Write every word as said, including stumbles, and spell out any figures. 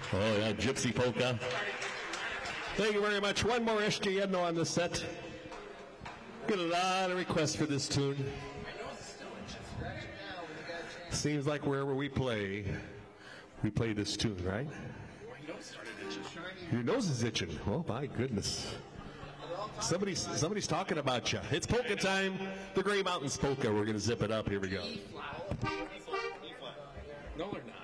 Oh, yeah, Gypsy Polka. Thank you very much. One more S J Edno on the set. Get a lot of requests for this tune. Seems like wherever we play, we play this tune, right? Your nose is itching. Oh, my goodness. Somebody's, somebody's talking about you. It's polka time. The Gray Mountains Polka. We're going to zip it up. Here we go. No, we're not.